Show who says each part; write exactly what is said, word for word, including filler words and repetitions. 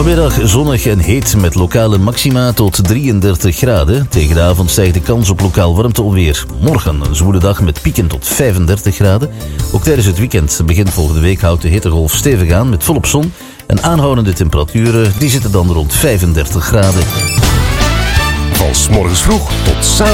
Speaker 1: Vanmiddag zonnig en heet met lokale maxima tot drieëndertig graden. Tegen de avond stijgt de kans op lokaal warmteonweer. Morgen een zwoele dag met pieken tot vijfendertig graden. Ook tijdens het weekend begin volgende week houdt de hittegolf stevig aan met volop zon. En aanhoudende temperaturen die zitten dan rond vijfendertig graden.
Speaker 2: Van 's morgens vroeg tot 's avonds.